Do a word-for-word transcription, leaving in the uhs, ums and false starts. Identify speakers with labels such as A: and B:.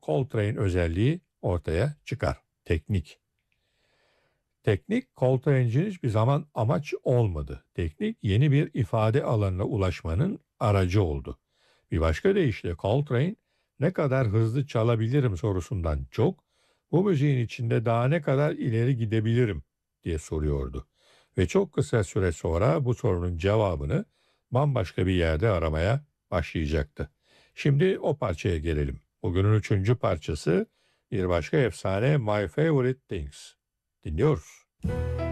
A: Coltrane özelliği ortaya çıkar. Teknik. Teknik Coltrane'cinin hiçbir zaman amaç olmadı. Teknik yeni bir ifade alanına ulaşmanın aracı oldu. Bir başka deyişle Coltrane ne kadar hızlı çalabilirim sorusundan çok bu müziğin içinde daha ne kadar ileri gidebilirim diye soruyordu. Ve çok kısa süre sonra bu sorunun cevabını bambaşka bir yerde aramaya başlayacaktı. Şimdi o parçaya gelelim. Bugünün üçüncü parçası bir başka efsane My Favorite Things. Dinliyoruz.